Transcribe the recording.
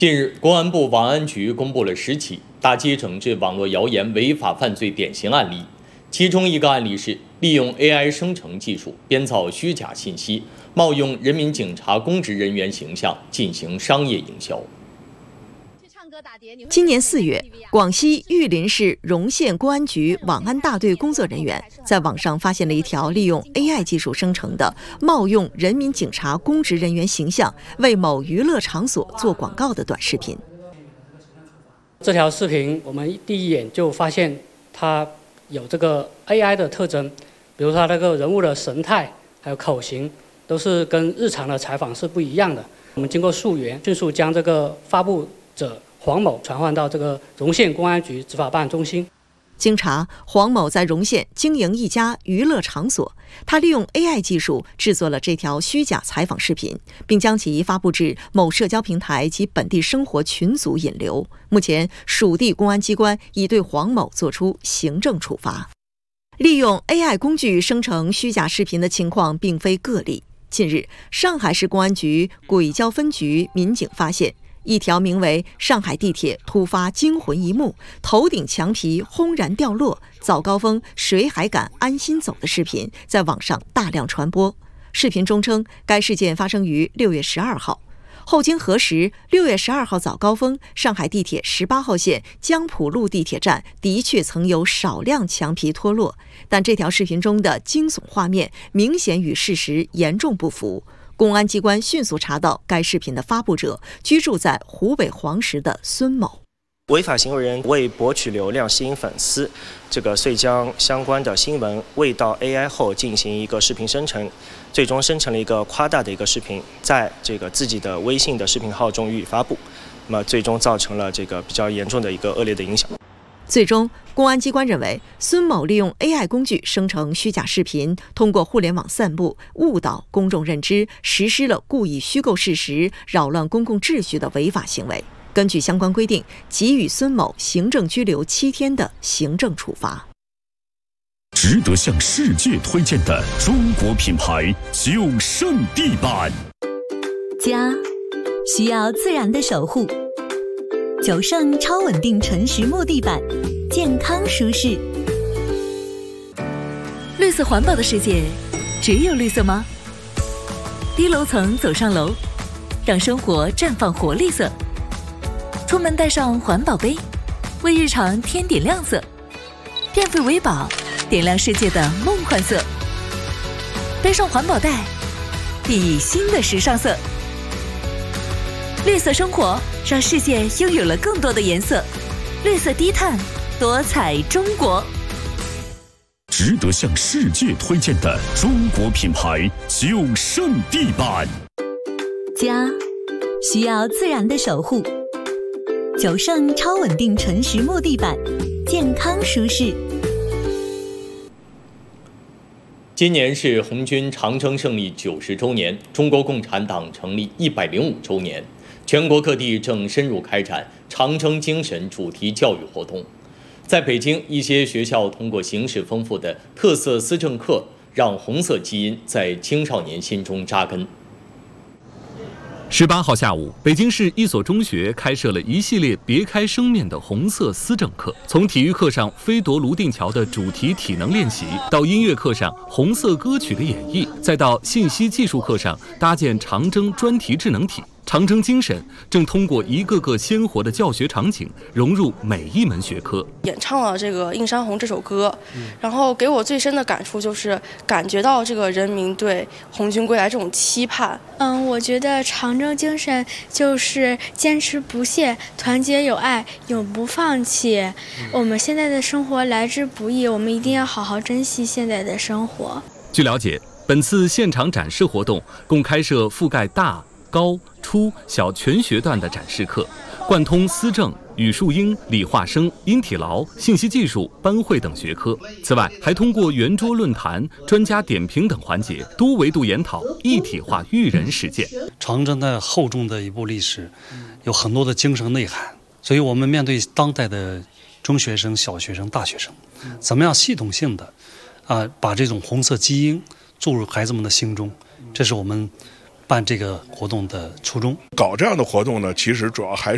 近日，公安部网安局公布了10起打击整治网络谣言违法犯罪典型案例，其中一个案例是利用 AI 生成技术编造虚假信息，冒用人民警察公职人员形象进行商业营销。 今年4月，广西玉林市荣县公安局网安大队工作人员在网上发现了一条利用 AI 技术生成的冒用人民警察公职人员形象为某娱乐场所做广告的短视频。 这条视频我们第一眼就发现它有这个 AI 的特征，比如它那个人物的神态还有口型都是跟日常的采访是不一样的。我们经过溯源，迅速将这个发布者黄某传唤到这个荣县公安局执法办中心。 经查，黄某在荣县经营一家娱乐场所，他利用 AI 技术制作了这条虚假采访视频，并将其发布至某社交平台及本地生活群组引流。目前，属地公安机关已对黄某作出行政处罚。利用 AI 工具生成虚假视频的情况并非个例。近日，上海市公安局轨交分局民警发现，一条名为“上海地铁突发惊魂一幕，头顶墙皮轰然掉落，早高峰谁还敢安心走”的视频在网上大量传播。视频中称，该事件发生于6月12号。后经核实，6月12号早高峰，上海地铁18号线江浦路地铁站的确曾有少量墙皮脱落，但这条视频中的惊悚画面明显与事实严重不符。公安机关迅速查到该视频的发布者居住在湖北黄石的孙某。 违法行为人为博取流量、吸引粉丝，遂将相关的新闻喂到 AI 后进行一个视频生成，最终生成了一个夸大的一个视频，在自己的微信的视频号中予以发布，那么最终造成了比较严重的一个恶劣的影响。 最终，公安机关认为，孙某利用 AI 工具生成虚假视频，通过互联网散布、误导公众认知，实施了故意虚构事实、扰乱公共秩序的违法行为。根据相关规定，给予孙某行政拘留7天的行政处罚。 值得向世界推荐的中国品牌9胜地板。 家需要自然的守护。9胜超稳定纯实木地板，健康舒适。绿色环保的世界，只有绿色吗？低楼层走上楼，让生活绽放活力色。出门带上环保杯，为日常添点亮色。电费为宝，点亮世界的梦幻色。背上环保袋，熠熠新的时尚色。绿色生活让世界拥有了更多的颜色，绿色低碳，多彩中国。 值得向世界推荐的中国品牌9胜地板。 家需要自然的守护。9胜超稳定纯实木地板，健康舒适。 今年是红军长征胜利90周年，中国共产党成立105周年。全国各地正深入开展长征精神主题教育活动。在北京，一些学校通过形式丰富的特色思政课，让红色基因在青少年心中扎根。 18号下午，北京市一所中学开设了一系列别开生面的红色思政课，从体育课上飞夺泸定桥的主题体能练习，到音乐课上红色歌曲的演绎，再到信息技术课上搭建长征专题智能体。长征精神正通过一个个鲜活的教学场景融入每一门学科。 演唱了这个《映山红》这首歌，然后给我最深的感触就是感觉到这个人民对红军归来这种期盼。 我觉得长征精神就是坚持不懈、团结友爱、永不放弃。我们现在的生活来之不易，我们一定要好好珍惜现在的生活。 据了解，本次现场展示活动共开设覆盖大、高、初、小全学段的展示课，贯通思政、语数英、理化生、音体劳、信息技术、班会等学科。此外，还通过圆桌论坛、专家点评等环节，多维度研讨一体化育人实践。 长征的厚重的一部历史，有很多的精神内涵，所以我们面对当代的中学生、小学生、大学生，怎么样系统性的把这种红色基因注入孩子们的心中，这是我们办这个活动的初衷。 搞这样的活动呢，其实主要还是